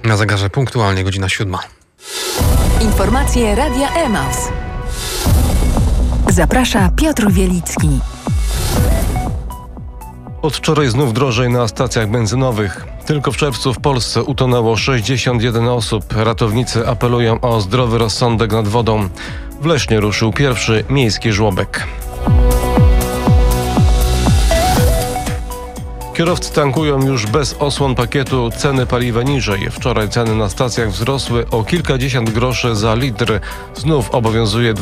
Na zegarze punktualnie godzina 7. Informacje Radia Emaus. Zaprasza Piotr Wielicki. Od wczoraj znów drożej na stacjach benzynowych. Tylko w czerwcu w Polsce utonęło 61 osób. Ratownicy apelują o zdrowy rozsądek nad wodą. W Lesznie ruszył pierwszy miejski żłobek. Kierowcy tankują już bez osłon pakietu, ceny paliwa niżej. Wczoraj ceny na stacjach wzrosły o kilkadziesiąt groszy za litr. Znów obowiązuje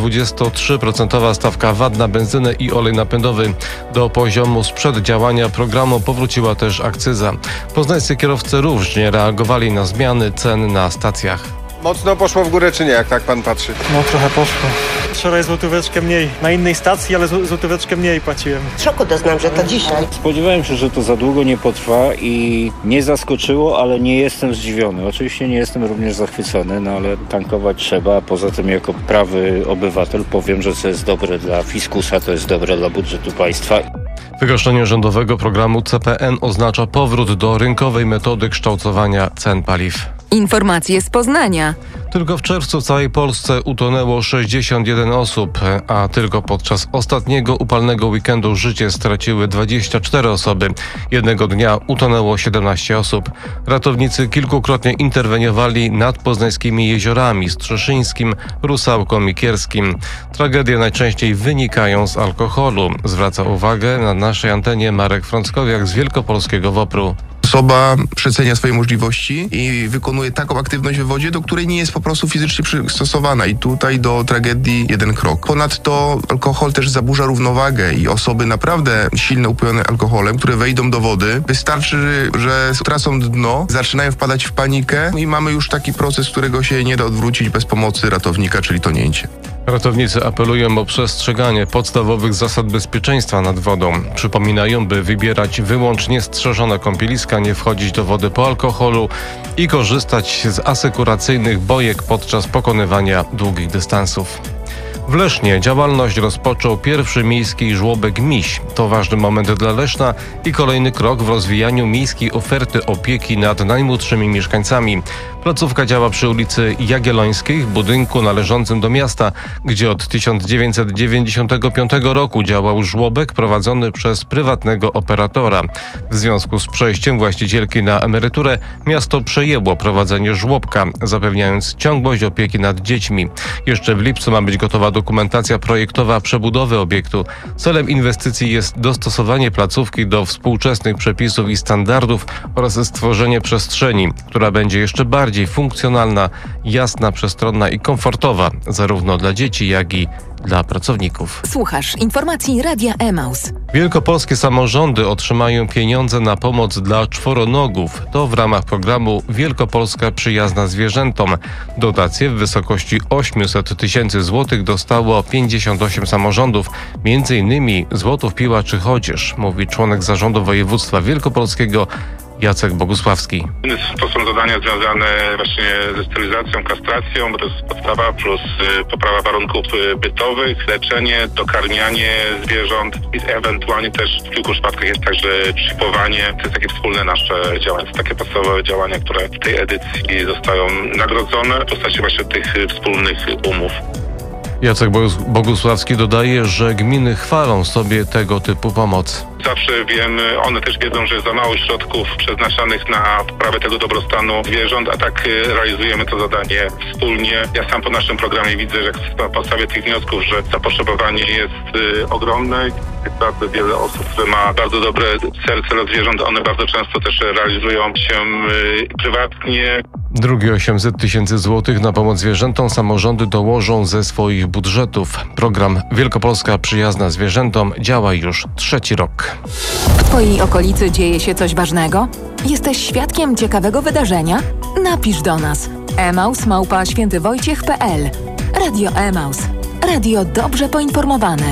23% stawka VAT na benzynę i olej napędowy. Do poziomu sprzed działania programu powróciła też akcyza. Poznańscy kierowcy różnie reagowali na zmiany cen na stacjach. Mocno poszło w górę, czy nie, jak tak pan patrzy? No trochę poszło. Wczoraj złotóweczkę mniej. Na innej stacji, ale złotóweczkę mniej płaciłem. Szoku doznam, że to dzisiaj. Spodziewałem się, że to za długo nie potrwa i nie zaskoczyło, ale nie jestem zdziwiony. Oczywiście nie jestem również zachwycony, no ale tankować trzeba, a poza tym jako prawy obywatel powiem, że co jest dobre dla fiskusa, to jest dobre dla budżetu państwa. Wygaszenie rządowego programu CPN oznacza powrót do rynkowej metody kształtowania cen paliw. Informacje z Poznania. Tylko w czerwcu w całej Polsce utonęło 61 osób, a tylko podczas ostatniego upalnego weekendu życie straciły 24 osoby. Jednego dnia utonęło 17 osób. Ratownicy kilkukrotnie interweniowali nad poznańskimi jeziorami Strzeszyńskim, Rusałką i Kierskim. Tragedie najczęściej wynikają z alkoholu. Zwraca uwagę na naszej antenie Marek Frąckowiak z Wielkopolskiego WOPR-u. Osoba przecenia swoje możliwości i wykonuje taką aktywność w wodzie, do której nie jest po prostu fizycznie przystosowana i tutaj do tragedii jeden krok. Ponadto alkohol też zaburza równowagę i osoby naprawdę silnie upojone alkoholem, które wejdą do wody, wystarczy, że tracą dno, zaczynają wpadać w panikę i mamy już taki proces, którego się nie da odwrócić bez pomocy ratownika, czyli tonięcie. Ratownicy apelują o przestrzeganie podstawowych zasad bezpieczeństwa nad wodą. Przypominają, by wybierać wyłącznie strzeżone kąpieliska, nie wchodzić do wody po alkoholu i korzystać z asekuracyjnych bojek podczas pokonywania długich dystansów. W Lesznie działalność rozpoczął pierwszy miejski żłobek Miś. To ważny moment dla Leszna i kolejny krok w rozwijaniu miejskiej oferty opieki nad najmłodszymi mieszkańcami. Placówka działa przy ulicy Jagiellońskiej w budynku należącym do miasta, gdzie od 1995 roku działał żłobek prowadzony przez prywatnego operatora. W związku z przejściem właścicielki na emeryturę miasto przejęło prowadzenie żłobka, zapewniając ciągłość opieki nad dziećmi. Jeszcze w lipcu ma być gotowa dokumentacja projektowa przebudowy obiektu. Celem inwestycji jest dostosowanie placówki do współczesnych przepisów i standardów oraz stworzenie przestrzeni, która będzie jeszcze bardziej funkcjonalna, jasna, przestronna i komfortowa, zarówno dla dzieci, jak i dla pracowników. Słuchasz informacji Radia Emaus. Wielkopolskie samorządy otrzymają pieniądze na pomoc dla czworonogów. To w ramach programu Wielkopolska przyjazna zwierzętom. Dotacje w wysokości 800 tysięcy złotych dostało 58 samorządów, m.in. Złotów, Piła czy Chodzież, mówi członek zarządu województwa wielkopolskiego Jacek Bogusławski. To są zadania związane właśnie ze sterylizacją, kastracją, bo to jest podstawa, plus poprawa warunków bytowych, leczenie, dokarmianie zwierząt i ewentualnie też w kilku przypadkach jest także chipowanie. To jest takie wspólne nasze działania, to takie podstawowe działania, które w tej edycji zostają nagrodzone w postaci właśnie tych wspólnych umów. Jacek Bogusławski dodaje, że gminy chwalą sobie tego typu pomoc. Zawsze wiemy, one też wiedzą, że jest za mało środków przeznaczanych na poprawę tego dobrostanu zwierząt, a tak realizujemy to zadanie wspólnie. Ja sam po naszym programie widzę, że na podstawie tych wniosków, że zapotrzebowanie jest ogromne. Jest bardzo wiele osób, które ma bardzo dobre serce dla zwierząt. One bardzo często też realizują się prywatnie. Drugie 800 tysięcy złotych na pomoc zwierzętom samorządy dołożą ze swoich budżetów. Program Wielkopolska przyjazna zwierzętom działa już 3. rok. W Twojej okolicy dzieje się coś ważnego? Jesteś świadkiem ciekawego wydarzenia? Napisz do nas. emaus@świętywojciech.pl. Radio Emaus. Radio dobrze poinformowane.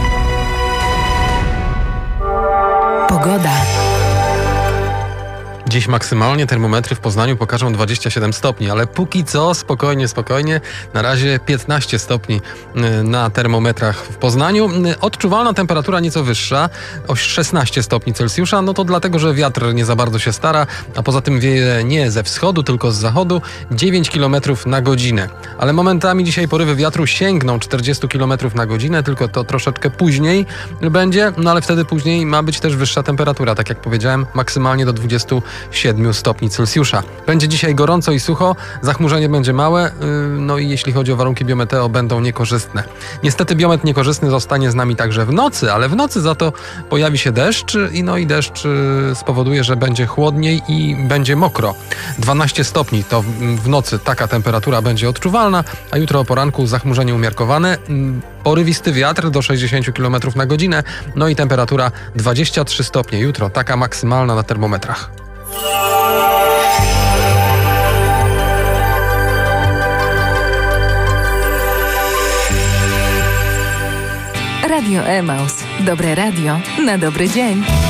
Pogoda. Dziś maksymalnie termometry w Poznaniu pokażą 27 stopni, ale póki co spokojnie. Na razie 15 stopni na termometrach w Poznaniu. Odczuwalna temperatura nieco wyższa, o 16 stopni Celsjusza, no to dlatego, że wiatr nie za bardzo się stara, a poza tym wieje nie ze wschodu, tylko z zachodu, 9 km na godzinę. Ale momentami dzisiaj porywy wiatru sięgną 40 km na godzinę, tylko to troszeczkę później będzie, no ale wtedy później ma być też wyższa temperatura, tak jak powiedziałem, maksymalnie do 27 stopni Celsjusza. Będzie dzisiaj gorąco i sucho, zachmurzenie będzie małe, no i jeśli chodzi o warunki biometeo, będą niekorzystne. Niestety biometr niekorzystny zostanie z nami także w nocy, ale w nocy za to pojawi się deszcz i deszcz spowoduje, że będzie chłodniej i będzie mokro. 12 stopni to w nocy taka temperatura będzie odczuwalna, a jutro o poranku zachmurzenie umiarkowane, porywisty wiatr do 60 km na godzinę, no i temperatura 23 stopnie. Jutro taka maksymalna na termometrach. Radio Emaus. Dobre radio na dobry dzień.